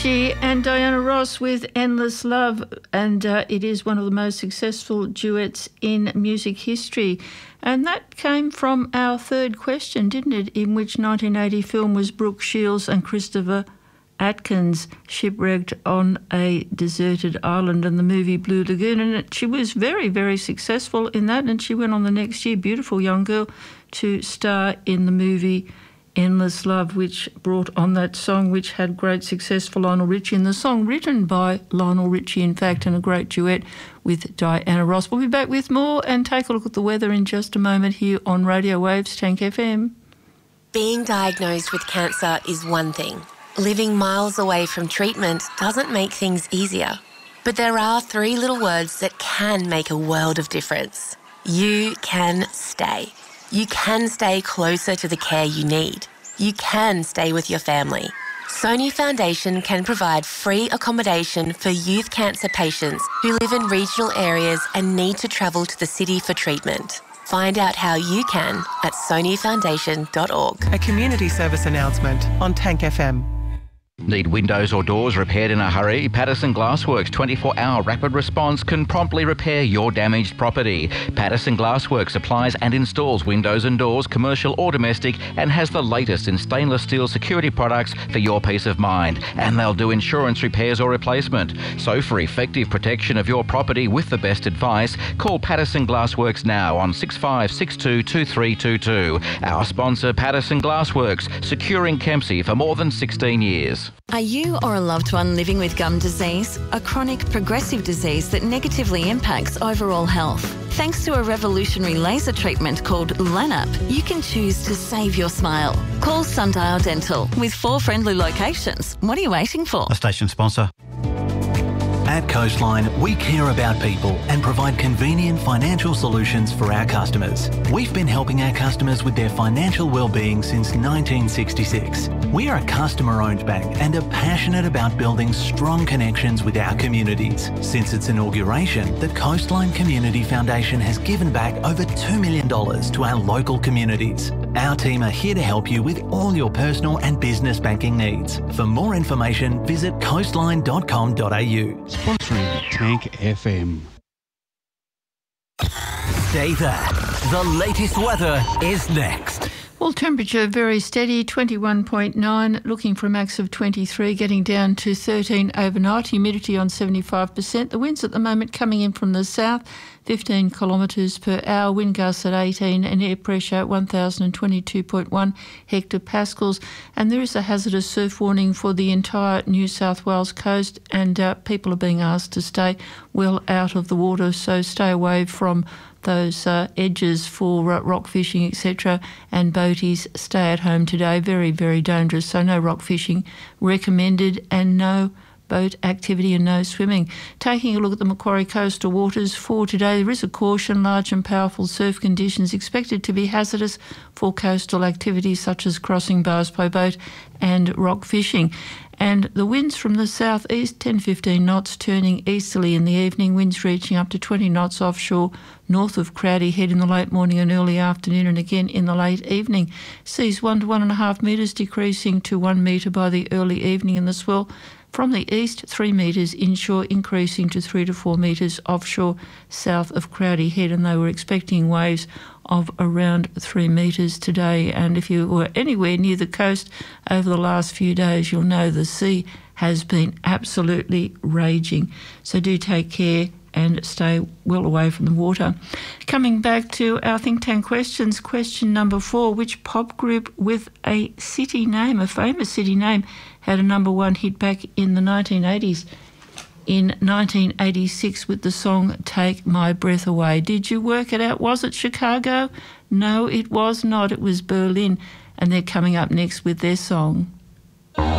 Ritchie and Diana Ross with Endless Love, and it is one of the most successful duets in music history. And that came from our third question, didn't it, in which 1980 film was Brooke Shields and Christopher Atkins shipwrecked on a deserted island, and the movie Blue Lagoon. And she was very, very successful in that, and she went on the next year, beautiful young girl, to star in the movie Endless Love, which brought on that song, which had great success for Lionel Richie, and the song written by Lionel Richie, in fact, and a great duet with Diana Ross. We'll be back with more and take a look at the weather in just a moment here on Radio Waves, Tank FM. Being diagnosed with cancer is one thing. Living miles away from treatment doesn't make things easier. But there are three little words that can make a world of difference. You can stay. You can stay closer to the care you need. You can stay with your family. Sony Foundation can provide free accommodation for youth cancer patients who live in regional areas and need to travel to the city for treatment. Find out how you can at sonyfoundation.org. A community service announcement on Tank FM. Need windows or doors repaired in a hurry? Patterson Glassworks 24-hour rapid response can promptly repair your damaged property. Patterson Glassworks supplies and installs windows and doors, commercial or domestic, and has the latest in stainless steel security products for your peace of mind. And they'll do insurance repairs or replacement. So for effective protection of your property with the best advice, call Patterson Glassworks now on 6562 2322. Our sponsor, Patterson Glassworks, securing Kempsey for more than 16 years. Are you or a loved one living with gum disease, a chronic progressive disease that negatively impacts overall health? Thanks to a revolutionary laser treatment called LANAP, you can choose to save your smile. Call Sundial Dental with 4 friendly locations. What are you waiting for? A station sponsor. At Coastline, we care about people and provide convenient financial solutions for our customers. We've been helping our customers with their financial well-being since 1966. We are a customer-owned bank and are passionate about building strong connections with our communities. Since its inauguration, the Coastline Community Foundation has given back over $2 million to our local communities. Our team are here to help you with all your personal and business banking needs. For more information, visit coastline.com.au. Sponsoring Tank FM. Stay there. The latest weather is next. Well, temperature very steady, 21.9, looking for a max of 23, getting down to 13 overnight, humidity on 75%. The winds at the moment coming in from the south, 15 kilometres per hour, wind gusts at 18 and air pressure at 1,022.1 hectopascals. And there is a hazardous surf warning for the entire New South Wales coast, and people are being asked to stay well out of the water, so stay away from those edges for rock fishing, etc. And boaties, stay at home today. Very, very dangerous. So no rock fishing recommended, and no boat activity and no swimming. Taking a look at the Macquarie coastal waters for today, there is a caution. Large and powerful surf conditions expected to be hazardous for coastal activities such as crossing bars by boat and rock fishing. And the winds from the southeast, 10-15 knots, turning easterly in the evening, winds reaching up to 20 knots offshore north of Crowdy Head in the late morning and early afternoon, and again in the late evening. Seas 1 to 1.5 metres, decreasing to 1 metre by the early evening, and the swell from the east 3 metres inshore, increasing to 3 to 4 metres offshore south of Crowdy Head, and they were expecting waves of around 3 metres today. And if you were anywhere near the coast over the last few days, you'll know the sea has been absolutely raging. So do take care and stay well away from the water. Coming back to our Think Tank questions, question number 4, which pop group with a city name, a famous city name, had a number 1 hit back in the 1980s? In 1986 with the song Take My Breath Away. Did you work it out? Was it Chicago? No, it was not. It was Berlin. And they're coming up next with their song.